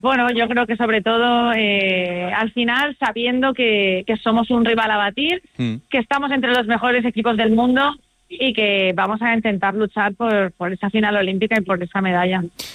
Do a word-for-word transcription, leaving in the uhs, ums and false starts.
Bueno, yo creo que sobre todo eh, al final sabiendo que, que somos un rival a batir, mm. que estamos entre los mejores equipos del mundo y que vamos a intentar luchar por, por esa final olímpica y por esa medalla.